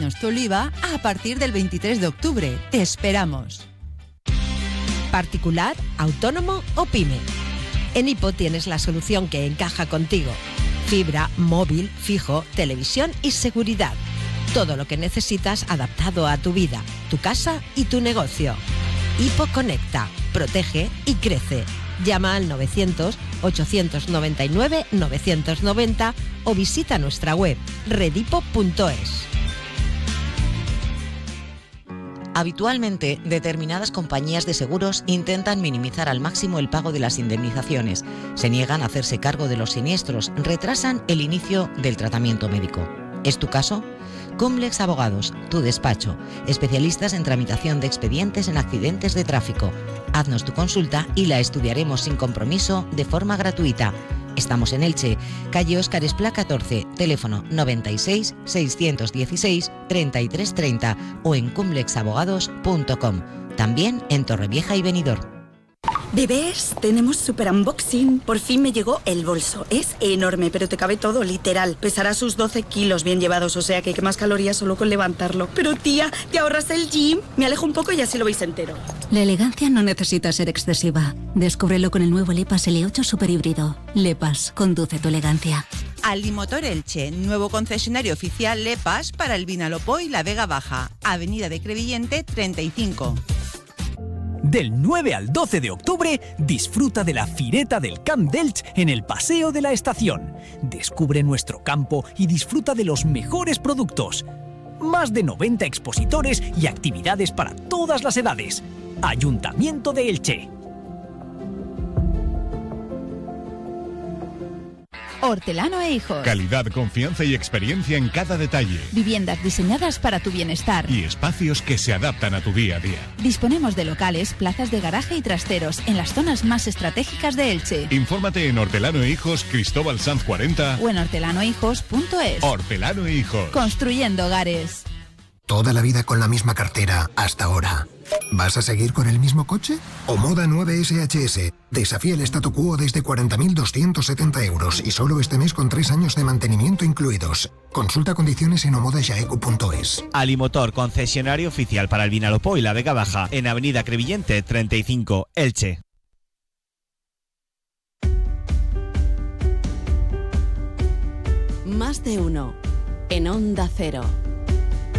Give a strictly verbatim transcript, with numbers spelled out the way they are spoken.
Páganos tu oliva a partir del veintitrés de octubre. Te esperamos. Particular, autónomo o pyme. En Hipo tienes la solución que encaja contigo. Fibra, móvil, fijo, televisión y seguridad. Todo lo que necesitas adaptado a tu vida, tu casa y tu negocio. Hipo Conecta, protege y crece. Llama al novecientos, ochocientos noventa y nueve, novecientos noventa o visita nuestra web redipo punto es. Habitualmente, determinadas compañías de seguros intentan minimizar al máximo el pago de las indemnizaciones, se niegan a hacerse cargo de los siniestros, retrasan el inicio del tratamiento médico. ¿Es tu caso? Cumblex Abogados, tu despacho, especialistas en tramitación de expedientes en accidentes de tráfico. Haznos tu consulta y la estudiaremos sin compromiso de forma gratuita. Estamos en Elche, calle Óscar Esplá catorce, teléfono noventa y seis, seiscientos dieciséis, treinta y tres treinta o en cumblex abogados punto com. También en Torrevieja y Benidorm. Bebés, tenemos super unboxing. Por fin me llegó el bolso. Es enorme, pero te cabe todo, literal. Pesará sus doce kilos bien llevados, o sea que quemas calorías solo con levantarlo. Pero tía, ¿te ahorras el gym? Me alejo un poco y así lo veis entero. La elegancia no necesita ser excesiva. Descúbrelo con el nuevo Lepas L ocho Super Híbrido. Lepas, conduce tu elegancia. Alimotor Elche, nuevo concesionario oficial Lepas para el Vinalopó y la Vega Baja. Avenida de Crevillente treinta y cinco. Del nueve al doce de octubre, disfruta de la Fireta del Camp d'Elx en el Paseo de la Estación. Descubre nuestro campo y disfruta de los mejores productos. Más de noventa expositores y actividades para todas las edades. Ayuntamiento de Elche. Hortelano e Hijos. Calidad, confianza y experiencia en cada detalle. Viviendas diseñadas para tu bienestar. Y espacios que se adaptan a tu día a día. Disponemos de locales, plazas de garaje y trasteros en las zonas más estratégicas de Elche. Infórmate en Hortelano e Hijos, Cristóbal Sanz cuarenta o en hortelano e hijos punto es. Hortelano e Hijos. Construyendo hogares. Toda la vida con la misma cartera hasta ahora. ¿Vas a seguir con el mismo coche? Omoda nueve S H S. Desafía el statu quo desde cuarenta mil doscientos setenta euros y solo este mes con tres años de mantenimiento incluidos. Consulta condiciones en omoda yaeco punto es. Alimotor, concesionario oficial para el Vinalopó y la Vega Baja, en Avenida Crevillente treinta y cinco, Elche. Más de uno. En Onda Cero.